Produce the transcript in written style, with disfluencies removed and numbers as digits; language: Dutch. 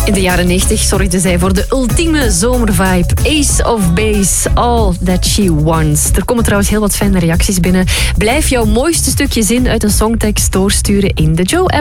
In de jaren 90 zorgde zij voor de ultieme zomervibe. Ace of Base, All That She Wants. Er komen trouwens heel wat fijne reacties binnen. Blijf jouw mooiste stukje zin uit een songtekst doorsturen in de Joe-app.